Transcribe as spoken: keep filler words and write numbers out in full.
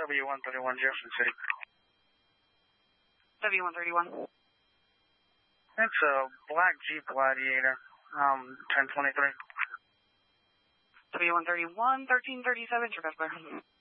W one thirty-one, Jefferson City. W one thirty-one. It's a black Jeep Gladiator, um, ten twenty-three. W one thirty-one, thirteen thirty-seven, Trevor.